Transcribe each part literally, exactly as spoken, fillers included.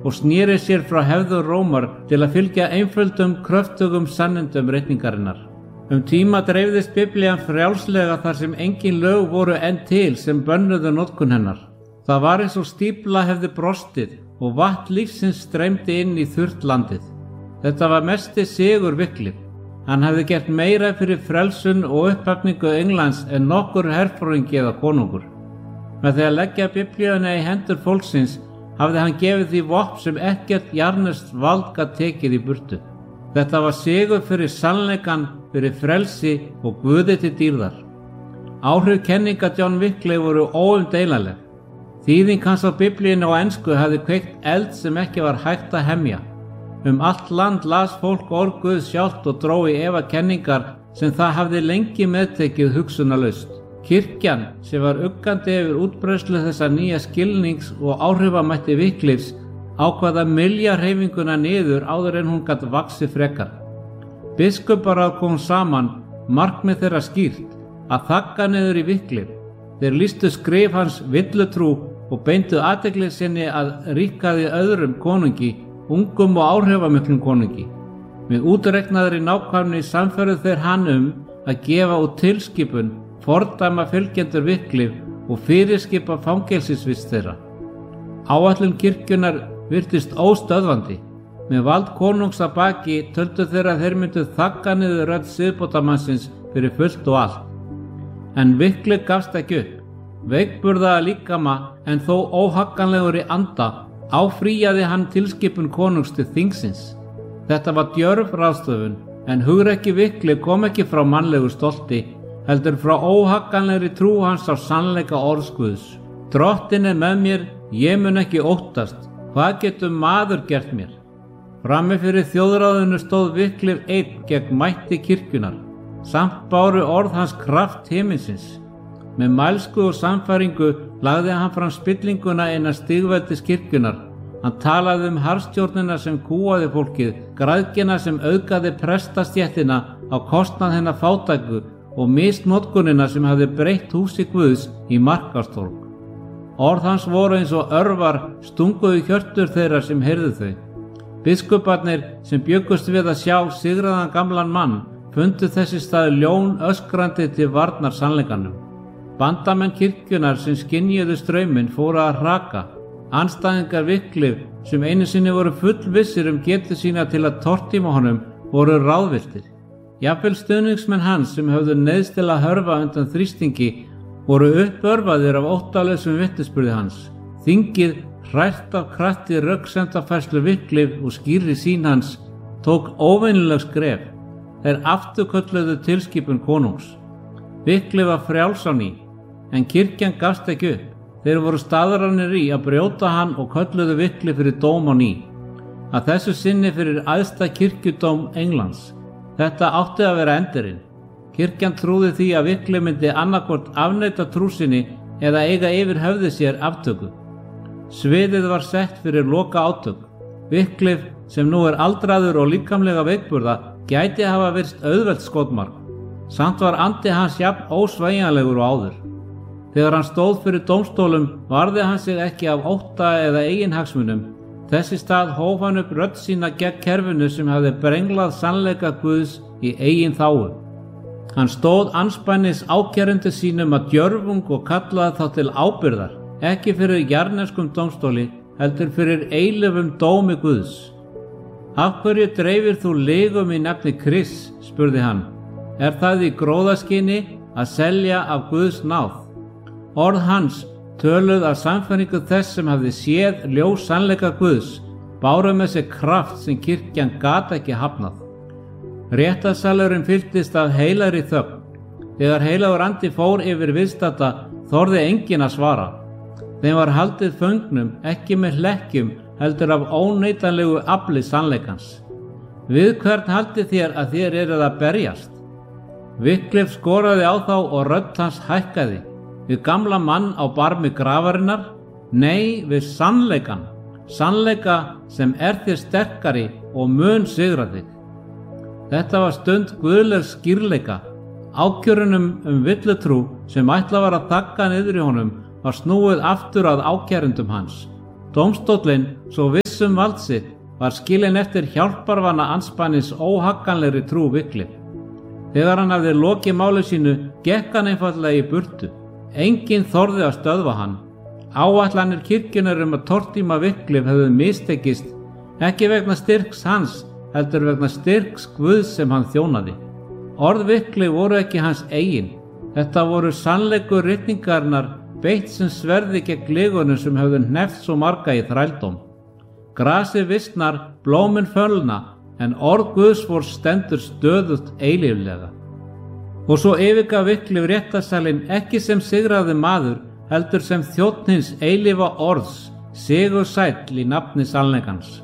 og sneri sér frá hefðu Rómar til að fylgja einföldum, kröftugum sannindum ritningarinnar. Um tíma dreifðist Biblían frjálslega þar sem engin lög voru enn til sem bönnuðu notkun hennar. Það var eins og stífla hefði brostið og vatn lífsins streymdi inn í þurrt landið. Þetta var mesti sigur Wycliffe. Hann hefði gert meira fyrir frelsun og upphafningu Englands en nokkur herforingi eða konungur. Með því að leggja Biblíuna í hendur fólksins hafði hann gefið því vopn sem ekkert jarðneskt vald gat tekið í burtu. Þetta var sigur fyrir sannleikann, fyrir frelsi og Guði til dýrðar. Áhrif kenninga John Wycliffe voru óumdeilanleg. Þýðing hans á Biblíunni á ensku hafði kveikt eld sem ekki var hægt að hemja. Um allt land las fólk orð Guðs sjálft og dró í efa kenningar sem það hafði lengi meðtekið hugsunarlaust. Kirkjan, sem var uggandi yfir útbreiðslu þessa nýja skilnings og áhrifamætti Wycliffes, ákvað að mylja hreyfinguna niður áður en hún gat vaxið frekar. Biskuparáð kom saman, markmið þeirra skýrt, að þagga niður í Wycliffe. Þeir lýstu skrif hans villutrú og beindu athygli sinni að ríkaði öðrum konungi, ungum og áhrifamiklum konungi. Með útreiknaðri nákvæmni samferðu þeir hann um að gefa út tilskipun, fordæma fylgjendur Wycliffe og fyrirskipa fangelsisvist þeirra. Áætlun kirkjunnar virtist óstöðvandi. Með vald konungs að baki töldu þeir að þeir myndu þagga niður rödd siðbótarmannsins fyrir fullt og allt. En Wycliffe gafst ekki upp. Veikburða líkama en þó óhagganlegur í anda áfrýjaði hann tilskipun konungs til þingsins. Þetta var djörf ráðstöfun, en hugrekki Wycliffe kom ekki frá mannlegu stolti, heldur frá óhagganlegri trú hans á sannleika orðs Guðs. Drottinn er með mér, ég mun ekki óttast. Hvað getur maður gert mér? Frammi fyrir þjóðráðinu stóð Wycliffe einn gegn mætti kirkjunar. Samt báru orð hans kraft himinsins. Með mælsku og sannfæringu lagði hann fram spillinguna innan stigveldis kirkjunar. Hann talaði um harðstjórnina sem kúaði fólkið, græðgina sem auðgaði prestastéttina á kostnað hennar fátæku og misnotkunina sem hafði breytt húsi Guðs í markastorg. Orð hans voru eins og örvar stunguðu hjörtur þeirra sem heyrðu þau. Biskuparnir sem bjöggust við að sjá sigraðan gamlan mann fundu þessi stað ljón öskrandi til varnar sannleikanum. Bandamenn kirkjunar sem skynjuðu strauminn fóru að hraka. Andstæðingar Wycliffe sem einu sinni voru fullvissir um getu sína til að tortíma honum voru ráðvilltir. Jafnvel stuðningsmenn hans sem höfðu neyðst til að hörfa undan þrýstingi voru uppörvaðir af óttalausum vitnisburði hans. Þingið, hrært af krafti röksemdafærslu Wycliffe og skýrri sýn hans, tók óvenjuleg skref. Þeir afturkölluðu tilskipun konungs. Wycliffe var frjáls á ný, en kirkjan gafst ekki upp. Þeir voru staðrænir í að brjóta hann og kölluðu Wycliffe fyrir dóm á ný. Að þessu sinni fyrir æðsta kirkjudóm Englands. Þetta átti að vera endurinn. Kirkjan trúði því að Wycliffe myndi annaðhvort afneita trú sinni eða eiga yfir höfði sér aftöku. Sviðið var sett fyrir loka átök. Wycliffe, sem nú er aldraður og líkamlega veikburða, gæti hafa virst auðvelt skotmark. Samt var andi hans jafn ósveigjanlegur og áður. Þegar hann stóð fyrir dómstólum varði hann sig ekki af ótta eða eiginhagsmunum. Þess í stað hóf hann upp rödd sína gegn kerfinu sem hafði brenglað sannleika Guðs í eigin þágu. Hann stóð andspænis ákærendur sínum að djörfung og kallaði þá til ábyrgðar, ekki fyrir jarðneskum dómstóli, heldur fyrir eilífum dómi Guðs. Af hverju dreifir þú legum í nafni Krists, spurði hann. Er það í gróðaskyni að selja af Guðs náð? Orð hans, töluð af sannfæringu þess sem hafði séð ljós sannleika Guðs, báru með sér kraft sem kirkjan gat ekki hafnað. Réttarsalurinn fylltist af heilagri þögn. Þegar heilagur andi fór yfir viðstadda, þorði enginn að svara. Þeim var haldið föngnum, ekki með hlekkjum, heldur af óneitanlegu afli sannleikans. Við hvern haldið þér að þér eruð að berjast? Wycliffe skoraði á þá og rödd hans hækkaði. Við gamla mann á barmi grafarinnar? Nei, við sannleikan. Sannleika sem er þér sterkari og mun sigra þig. Þetta var stund guðlegs skýrleika. Ákjörunum um villutrú sem ætlað var að þagga niður í honum var snúið aftur að ákærendum hans. Dómstóllinn, svo viss um vald sitt var skilinn eftir hjálparvana andspænis óhagganlegri trú Wycliffe. Þegar hann hafði lokið máli sínu, gekk hann einfaldlega í burtu. Enginn þorði að stöðva hann. Áætlanir kirkjunnar um að tortíma Wycliffe hefðu mistekist, ekki vegna styrks hans, heldur vegna styrks Guðs sem hann þjónaði. Orð Wycliffe voru ekki hans eigin. Þetta voru sannleikur ritningarinnar beitt sem sverði gegn lygunum sem höfðu hneppt svo marga í þrældóm. Grasið visnar, blómin fölna, en orð Guðs vor stendur stöðugt eilíflega. Og svo yfirgaf Wycliffe réttarsalinn ekki sem sigraði maður, heldur sem þjónn hins eilífa orðs, sigur sæll í nafni sannleikans.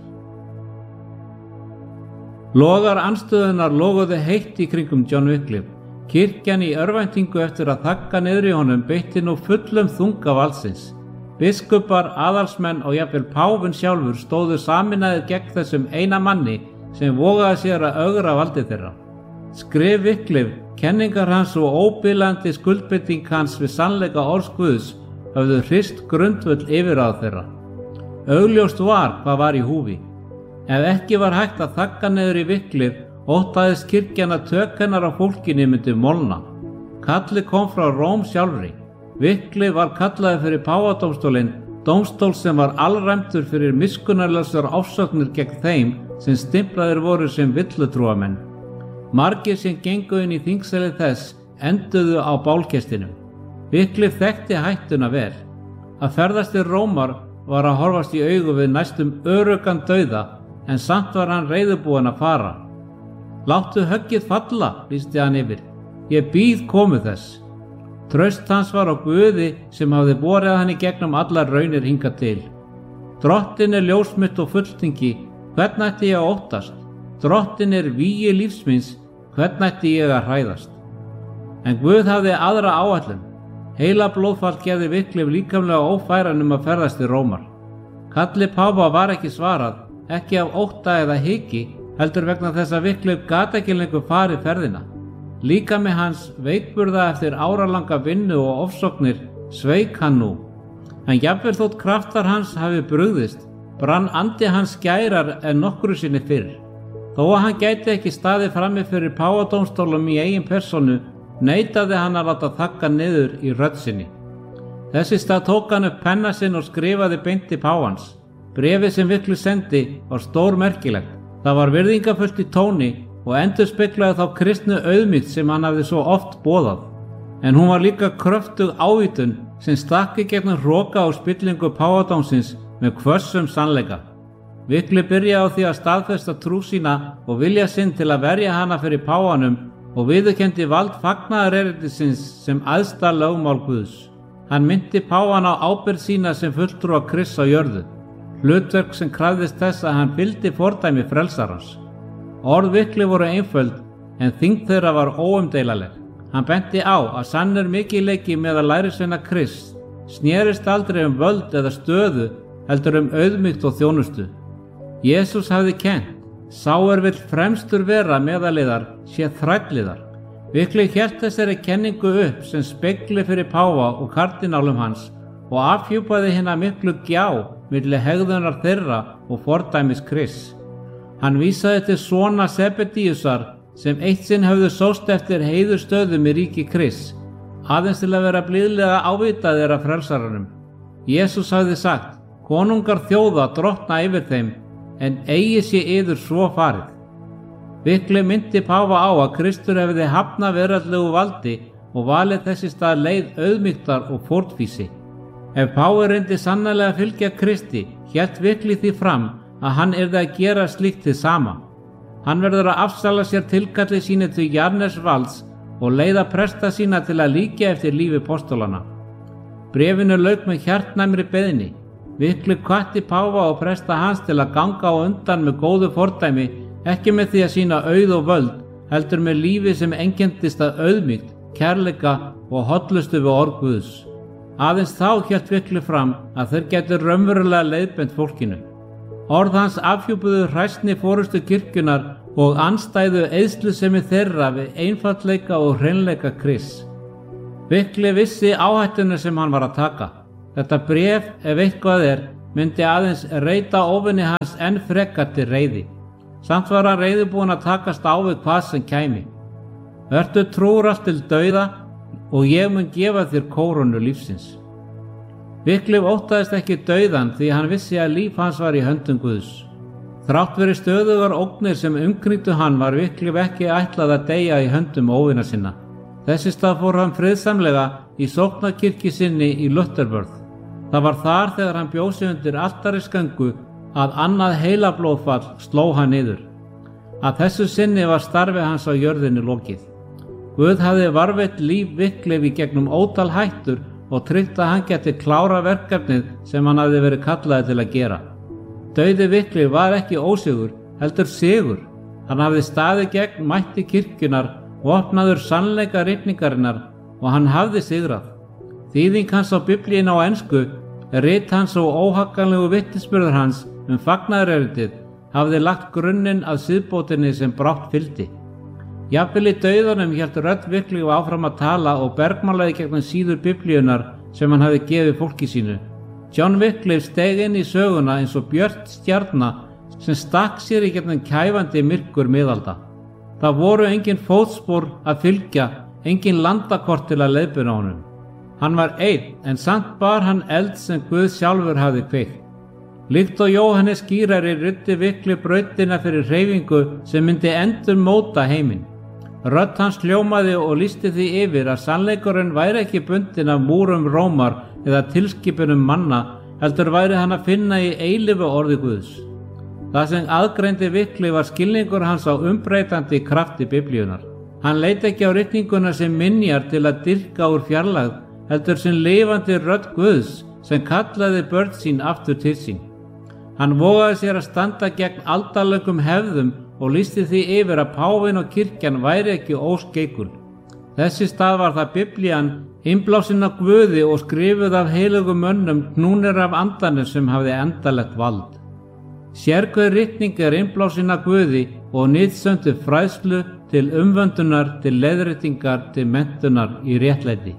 Logar andstöðunar loguðu heitt í kringum John Wycliffe. Kirkjan í örvæntingu eftir að þagga niður í honum beitti nú fullum þunga valdsins. Biskupar, aðalsmenn og jafnvel páfinn sjálfur stóðu sameinaðir gegn þessum eina manni sem vogaði sér að ögra valdi þeirra. Skrif Wycliffe, kenningar hans og óbilandi skuldbinding hans við sannleika orðs Guðs höfðu hrist grundvöll yfirráð þeirra. Augljóst var hvað var í húfi. Ef ekki var hægt að þagga niður í Wycliffe, óttaðist kirkjan að tök hennar á fólkinu myndi molna. Kalli kom frá Róm sjálfri. Wycliffe var kallaði fyrir páfadómstólinn, dómstól sem var alræmdur fyrir miskunnarlausar ofsóknir gegn þeim sem stimplaðir voru sem villutrúamenn. Margir sem gengu inn í þingsali þess enduðu á bálkestinum. Wycliffe þekkti hættuna vel. Að ferðast til Rómar var að horfast í augu við næstum öruggan dauða, en samt var hann reiðubúinn að fara. Láttu höggið falla, lýsti hann yfir. Ég býð komu þess. Traust hans var á Guði sem hafði borið hann í gegnum allar raunir hingað til. Drottin er ljósmitt og fulltingi, hvern ætti ég að óttast? Drottin er vígi lífsmins, hvern ætti ég að hræðast? En Guð hafði aðra áætlun. Heila blóðfall gerði Wycliffe líkamlega ófæran um að ferðast til Rómar. Kalli páfa var ekki svarað, ekki af ótta eða hiki, heldur vegna þess að Wycliffe gat ekki lengur farið ferðina. Líkami hans veikburða eftir áralanga vinnu og ofsóknir sveik hann nú. En jafnvel þótt kraftar hans hafi brugðist, brann andi hans skærar en nokkru sinni fyrr. Þó að hann gæti ekki staðið frammi fyrir páfadómstólum í eigin persónu, neitaði hann að láta þagga niður í rödd sinni. Þessi stað tók hann upp penna sinn og skrifaði beint til páfans. Bréfið sem Wycliffe sendi var stórmerkilegt. Það var virðingafullt í tóni og endurspeglaði þá kristnu auðmýkt sem hann hafði svo oft boðað. En hún var líka kröftug ávítun sem stakk í gegnum hroka og spillingu páfadómsins með hvössum sannleika. Wycliffe byrjaði á því að staðfesta trú sína og vilja sinn til að verja hana fyrir páfanum og viðurkenndi vald fagnaðarerindisins sem æðsta lögmál Guðs. Hann minnti páfan á ábyrgð sína sem fulltrúa Krists á jörðu, hlutverk sem krafðist þess að hann fylgdi fordæmi frelsarans. Orð Wycliffe voru einföld, en þyngd þeirra var óumdeilanleg. Hann benti á að sannur mikilvægi meðal lærisveina Krists snerist aldrei um völd eða stöðu, heldur um auðmýkt og þjónustu. Jesús hafði kennt, sá er vill fremstur vera meðaliðar sé þrædliðar. Wycliffe hélt þessari kenningu upp sem spegli fyrir páfa og kardinálum hans og afhjúpaði hina miklu gjá milli hegðunar þeirra og fordæmis Krists. Hann vísaði til svona Sebedíusar sem eitt sinn höfðu sóst eftir heiðurstöðum í ríki Krists, aðeins til að vera blíðlega ávitaðir af frelsaranum. Jesús hafði sagt, konungar þjóða drottna yfir þeim, en eigi sé yður svo farið. Wycliffe myndi páfa á að Kristur hefði hafnað veraldlegu valdi og valið þessi stað leið auðmýktar og fórnfýsi. Ef páfi reyndi sannarlega að fylgja Kristi, hélt Wycliffe því fram að hann yrði að gera slíkt hið sama. Hann verður að afsala sér tilkalli sínu til jarðnesk valds og leiða presta sína til að líkja eftir lífi postólana. Bréfinu lauk með hjartnæmri beiðni. Wycliffe hvatti páfa og presta hans til að ganga á undan með góðu fordæmi, ekki með því að sína auð og völd, heldur með lífi sem einkenndist af auðmýkt, kærleika og hollustu við orð Guðs. Aðeins þá hélt Wycliffe fram að þeir gætu raunverulega leiðbent fólkinu. Orð hans afhjúpuðu hræsni forystu kirkjunnar og andstæðu eyðslusemi þeirra við einfaldleika og hreinleika Krists. Wycliffe vissi áhættuna sem hann var að taka. Þetta bréf, ef eitthvað er, myndi aðeins reyta óvinni hans enn frekar til reiði. Samt var hann reiðubúinn að takast á við hvað sem kæmi. Vertu trúr allt til dauða og ég mun gefa þér kórónu lífsins. Wycliffe óttaðist ekki dauðan því hann vissi að líf hans var í höndum Guðs. Þrátt verið stöðugar ógnir sem umkringdu hann var Wycliffe ekki ætlað að deyja í höndum óvina sinna. Þessi stað fór hann friðsamlega í sóknarkirkju sinni í Luthervörð. Það var þar þegar hann bjó sig undir altarisköngu að annað heilablóðfall sló hann niður. Að þessu sinni var starfi hans á jörðinni lokið. Guð hafði varveitt líf Wycliffe í gegnum ótal hættur og tryggt að hann geti klára verkefnið sem hann hafði verið kallaði til að gera. Dauði Wycliffe var ekki ósigur, heldur sigur. Hann hafði staðið gegn mætti kirkjunar og opnaður sannleika ritningarinnar og hann hafði sigrað. Þýðing hans á Biblíinu á ensku, rit hans og óhagganlegu vitnisburður hans um fagnaðarerindið hafði lagt grunninn að siðbótinni sem brátt fylgdi. Jafnvel í dauðanum hélt rödd Wycliffe áfram að tala og bergmálaði gegnum síður Biblíunar sem hann hafði gefið fólki sínu. John Wycliffe steig inn í söguna eins og björt stjarna sem stakk sér í gegnum kæfandi myrkur miðalda. Það voru engin fótspor að fylgja, engin landakort til að leiðbeina honum. Hann var einn, en samt bar hann eld sem Guð sjálfur hafði kveikt. Líkt og Jóhannes skírari ruddi Wycliffe brautina fyrir hreyfingu sem myndi endur móta heiminn. Rödd hans hljómaði og lýsti því yfir að sannleikurinn væri ekki bundinn af múrum Rómar eða tilskipunum manna, heldur væri hann að finna í eilífu orði Guðs. Það sem aðgreindi Wycliffe var skilningur hans á umbreytandi krafti Biblíunar. Hann leit ekki á ritninguna sem minjar til að dýrka úr fjarlægð, heldur sem lifandi rödd Guðs sem kallaði börn sín aftur til sín. Hann vogaði sér að standa gegn aldalöngum hefðum og lýsti því yfir að páfinn og kirkjan væri ekki óskeikul. Þessi stað var það Biblían, innblásin af Guði og skrifuð af heilugum mönnum knúnir af andanum sem hafði endalegt vald. Sérhver ritning er innblásin af Guði og nytsöm til fræðslu, til umvöndunar, til leiðréttingar, til menntunar í réttlæti.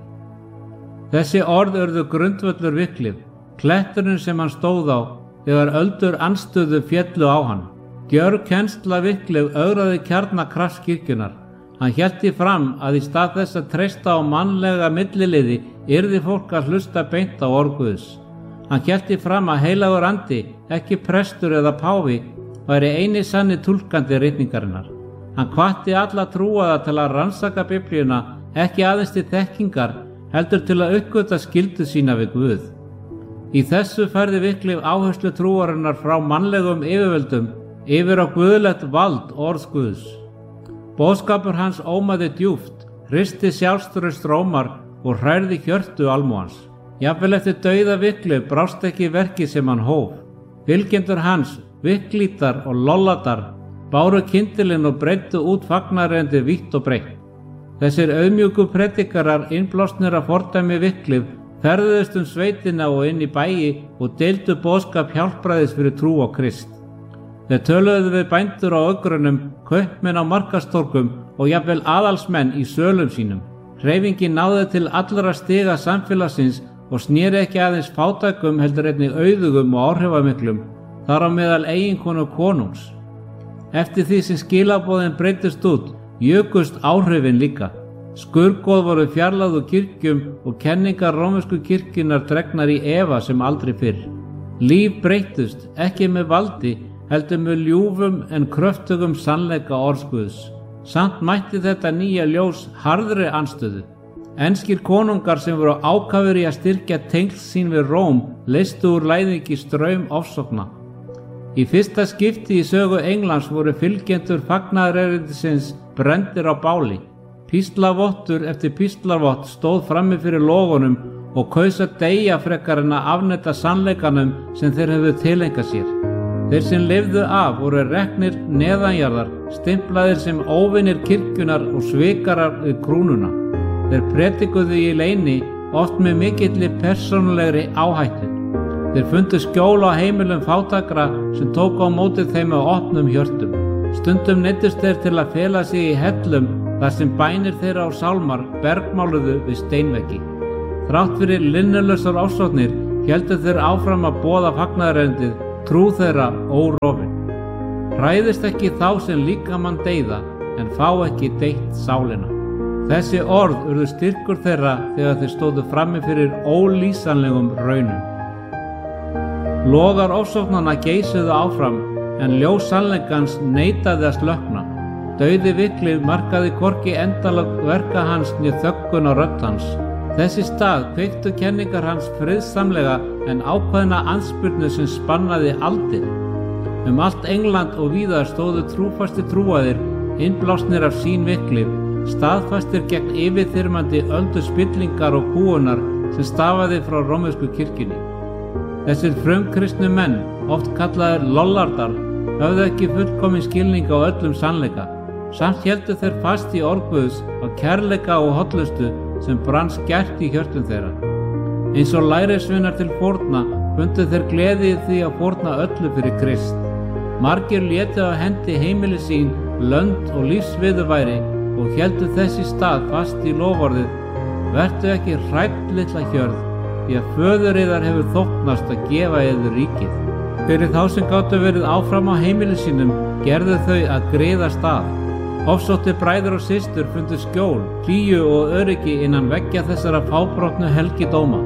Þessi orð urðu grundvöllur Wycliffe, kletturinn sem hann stóð á þegar öldur anstöðu féllu á hann. Gjörg kennsla Wycliffe ögraði kjarna krafts kirkjunar. Hann hélt því fram að í stað þess að treysta á mannlega milliliði yrði fólk að hlusta beint á orð Guðs. Hann hélt því fram að heilagur andi, ekki prestur eða páfi, væri eini sanni túlkandi ritningarinnar. Hann hvatti alla trúaða til að rannsaka Biblíuna, ekki aðeins til þekkingar, heldur til að uppgötva skyldu sína við Guð. Í þessu færði Wycliffe áherslu trúarinnar frá mannlegum yfirvöldum yfir á guðlegt vald orðs Guðs. Boðskapur hans ómaði djúpt, hristi sjálfstraust Rómar og hrærði hjörtu almúans. Jafnvel eftir dauða Wycliffe brást ekki verkið sem hann hóf. Fylgjendur hans, Wycliftar og Lolladar, báru kyndilinn og breiddu út fagnarendi vítt og breitt. Þessir auðmjúku predikarar innblásnir af fordæmi Wycliffe ferðuðust um sveitina og inn í bæi og deildu boðskap hjálpræðis fyrir trú á Krist. Þeir töluðu við bændur á ögrunum, kaupmenn á markastorkum og jafnvel aðalsmenn í sölum sínum. Hreyfingin náði til allra stiga samfélagsins og sneri ekki aðeins fátækum heldur einnig auðugum og áhrifamiklum, þar á meðal eiginkonu konungs. Eftir því sem skilaboðin breyttust út, jukust áhrifin líka. Skurgoð voru fjarlægð úr kirkjum og kenningar rómversku kirkjunnar dregnar í efa sem aldrei fyrr. Líf breyttust, ekki með valdi, heldur með ljúfum en kröftugum sannleika orðs Guðs. Samt mætti þetta nýja ljós harðri anstöðu. Enskir konungar sem voru ákafir í að styrkja tengsl sín við Róm leystu úr læðingi straum ofsókna. Í fyrsta skipti í sögu Englands voru fylgjendur fagnaðarerindisins brenndir á báli. Píslavottur eftir píslavott stóð frammi fyrir logunum og kaus að deyja frekar en að afneita sannleikanum sem þeir hefðu tileinkað sér. Þeir sem lifðu af voru reknir neðanjarðar, stimplaðir sem óvinir kirkjunar og svikarar við krúnuna. Þeir predikuðu í leyni, oft með mikilli persónulegri áhættu. Þeir fundu skjól á heimilum fátækra sem tóku á móti þeim með opnum hjörtum. Stundum neyddust þeir til að fela sig í hellum þar sem bænir þeirra á sálmar bergmáluðu við steinveggi. Þrátt fyrir linnulausar ofsóknir héldu þeir áfram að boða fagnaðarerindið, trú þeirra órofin. Hræðist ekki þá sem líkamann deyða, en fá ekki deytt sálina. Þessi orð urðu styrkur þeirra þegar þeir stóðu frammi fyrir ólýsanlegum raunum. Logar ofsóknanna geisuðu áfram, en ljós sannleikans neitaði að slökkna. Dauði Wycliffe markaði hvorki endalag verka hans né þöggun á rödd hans. Þess í stað kveiktu kenningar hans friðsamlega en ákveðna andspyrnu sem spannaði aldir. Um allt England og víðar stóðu trúfastir trúaðir, innblásnir af sýn Wycliffe, staðfastir gegn yfirþyrmandi öldu spillingar og kúgunar sem stafaði frá rómversku kirkjunni. Þessir frumkristnu menn, oft kallaðir lollardar, höfðu ekki fullkominn skilning á öllum sannleika. Samt héldu þeir fast í orð Guðs á kærleika og hollustu sem brann skært í hjörtum þeirra. Eins og lærisveinar til fórna fundu þeir gleði í því að fórna öllu fyrir Krist. Margir létu á hendi heimili sín, lönd og lífsviðurværi og héldu þess í stað fast í loforðið: vertu ekki hrædd litla hjörð, því að föður yðar hefur þóknast að gefa yður ríkið. Fyrir þá sem gátu verið áfram á heimili sínum gerðu þau að greiða stað. Ofsóttir bræður og systur fundu skjól, hlýju og öryggi innan veggja þessara fábrotnu helgidóma.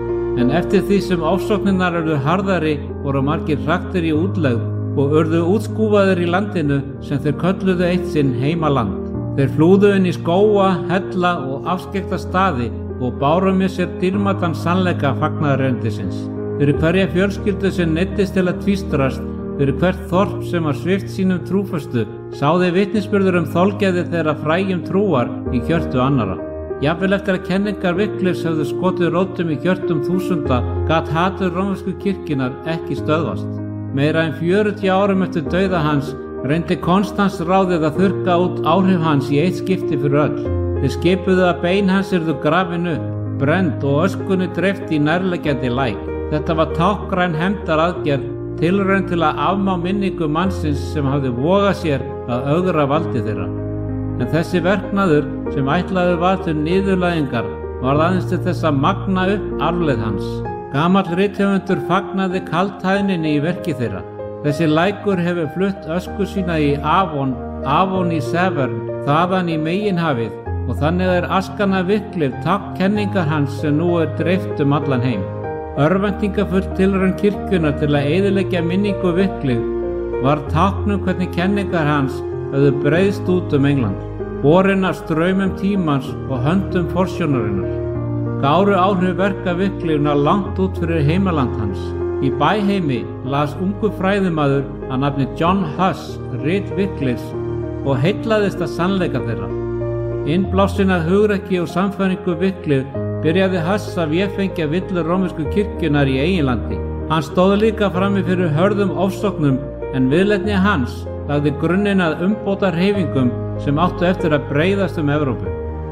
En eftir því sem ofsóknirnar urðu harðari voru margir hraktir í útlegð og urðu útskúfaðir í landinu sem þeir kölluðu eitt sinn heimaland. Þeir flúðu inn í skóga, hella og afskekkta staði og báru með sér dýrmætan sannleika fagnaðarerindisins. Fyrir hverja fjölskyldu sem neyddist til að tvístrast, fyrir hvert þorp sem var svipt sínum trúfastu, sáði vitnisburður um þolgæði þeirra fræjum trúar í hjörtu annarra. Jafnvel eftir að kenningar Wycliffes höfðu skotið rótum í hjörtum þúsunda, gat hatur rómversku kirkjunnar ekki stöðvast. Meira en fjörutíu árum eftir dauða hans reyndi Konstans ráðið að þurrka út áhrif hans í eitt skipti fyrir öll. Þeir skipuðu að bein hans yrðu grafin upp, brennd og öskunni dreift í nærliggjandi læk. Þetta var táknræn hefndaraðgerð, tilraun til að afmá minningu mannsins sem hafði vogað sér að ögra valdi þeirra. En þessi verknaður sem ætlaður var til niðurlægingar varð aðeins til þess að magna upp arfleið hans. Gamall rithöfundur fagnaði kaldhæðninni í verki þeirra. Þessi lækur hefur flutt ösku sína í Avon, Avon í Severn, þaðan í meginhafið, og þannig er askan af Wycliffe tákn kenningar hans sem nú er dreift um allan heim. Örvæntingafull tilraun kirkjunnar til að eyðileggja minningu Wycliffe var táknum hvernig kenningar hans höfðu breiðst út um England, borin af straumum tímans og höndum forsjónarinnar. Gáru áhrif verka Wycliffe ná langt út fyrir heimaland hans. Í Bæheimi las ungu fræðimaður að nafni John Huss rit Wycliffes og heillaðist að sannleika þeirra. Innblásinn af hugrekki og sannfæringu Wycliffe byrjaði Huss að véfengja villur rómversku kirkjunnar í eiginlandi. Hann stóð líka frammi fyrir hörðum ofsóknum, en viðleitni hans lagði grunninn að umbóta hreyfingum sem áttu eftir að breiðast um Evrópu.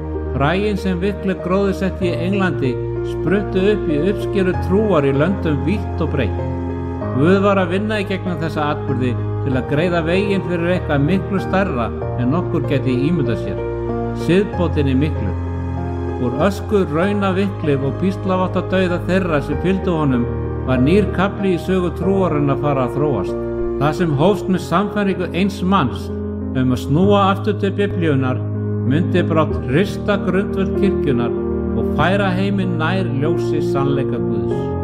Fræin sem Wycliffe gróðursetti í Englandi spruttu upp í uppskeru trúar í löndum vítt og breitt. Guð var að vinna í gegnum þessa atburði til að greiða veginn fyrir eitthvað miklu stærra en nokkur geti ímyndað sér, siðbótinni miklu. Úr ösku rauna Wycliffe og píslarvotta dauða þeirra sem fylgdu honum var nýr kafli í sögu trúarinn að fara að þróast. Það sem hófst með sannfæringu eins manns um að snúa aftur til Biblíunnar myndi brátt rista grundvöll kirkjunnar og færa heiminn nær ljósi sannleika Guðs.